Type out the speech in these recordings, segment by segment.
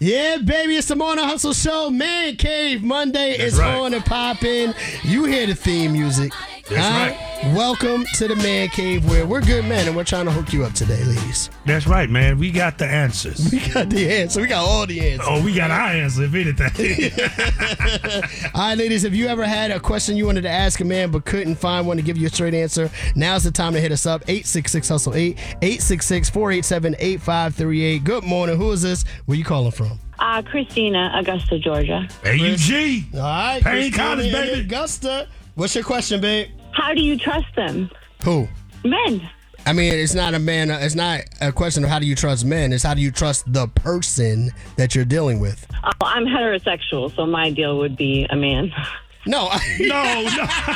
Yeah, baby, it's the Morning Hustle Show. Man Cave Monday is on and popping. You hear the theme music. That's right. Welcome to the Man Cave, where we're good men and we're trying to hook you up today, ladies. That's right, man. We got the answers. We got the answer. We got all the answers. Oh, we got our answer, if anything. All right, ladies, if you ever had a question you wanted to ask a man but couldn't find one to give you a straight answer, now's the time to hit us up. 866-HUSTLE-8, 866-487-8538. Good morning. Who is this? Where you calling from? Christina, Augusta, Georgia. AUG. All right. Payne College, baby. Augusta. What's your question, babe? How do you trust them? Who? Men. I mean, it's not a man. It's not a question of how do you trust men. It's how do you trust the person that you're dealing with. I'm heterosexual, so my deal would be a man. No. No.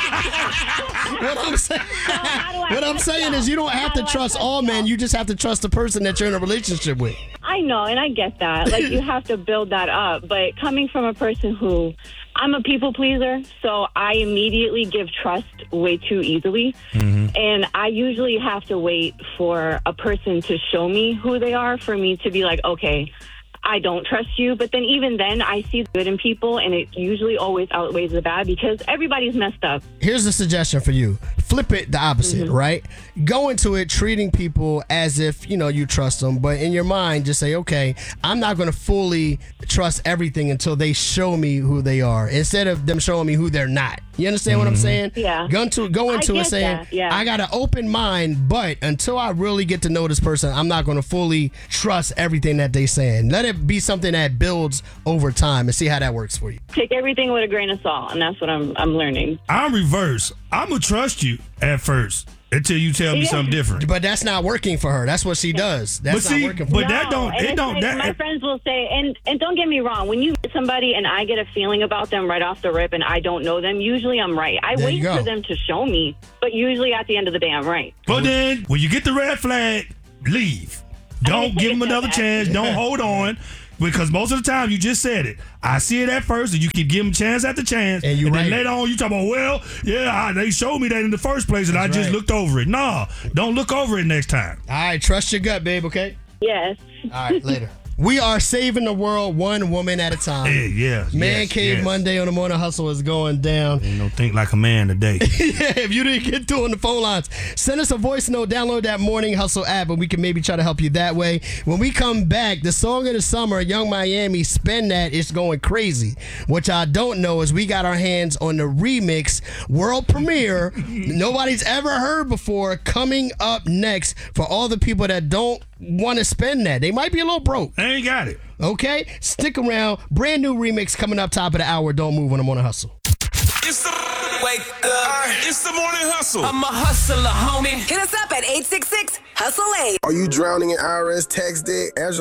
What I'm saying is you don't have to trust all men. You just have to trust the person that you're in a relationship with. I know, and I get that. Like, you have to build that up. But coming from a person who, I'm a people pleaser, so I immediately give trust way too easily. Mm-hmm. And I usually have to wait for a person to show me who they are for me to be like, okay, I don't trust you. But then even then, I see the good in people, and it usually always outweighs the bad because everybody's messed up. Here's a suggestion for you. Flip it the opposite, right? Go into it treating people as if, you trust them. But in your mind, just say, okay, I'm not going to fully trust everything until they show me who they are, instead of them showing me who they're not. You understand what I'm saying? Yeah. Go into it saying, I got an open mind, but until I really get to know this person, I'm not going to fully trust everything that they saying. Let it be something that builds over time and see how that works for you. Take everything with a grain of salt, and that's what I'm learning. I'm reverse. I'm going to trust you at first until you tell me something different. But that's not working for her. That's what she does. That's not working for her. My friends will say, and don't get me wrong, when you meet somebody and I get a feeling about them right off the rip and I don't know them, usually I'm right. I wait for them to show me, but usually at the end of the day, I'm right. But then, when you get the red flag, leave. Don't give them another chance. Don't hold on. Because most of the time, you just said it. I see it at first, and you keep giving them chance after chance. And then later on, you talk about, they showed me that in the first place, and I just looked over it. No, don't look over it next time. All right, trust your gut, babe, okay? Yes. All right, later. We are saving the world one woman at a time. Man Cave Monday on the Morning Hustle is going down. Ain't no think like a man today. If you didn't get through on the phone lines, send us a voice note, download that Morning Hustle app, and we can maybe try to help you that way. When we come back, the song of the summer, Young Miami, Spend That, is going crazy. What y'all don't know is we got our hands on the remix, world premiere, nobody's ever heard before, coming up next for all the people that don't want to spend that. They might be a little broke. They ain't got it. Okay? Stick around. Brand new remix coming up top of the hour. Don't move when I'm on a hustle. It's the wake up. It's the Morning Hustle. I'm a hustler, homie. Hit us up at 866-HUSTLE-8. Are you drowning in IRS tax debt?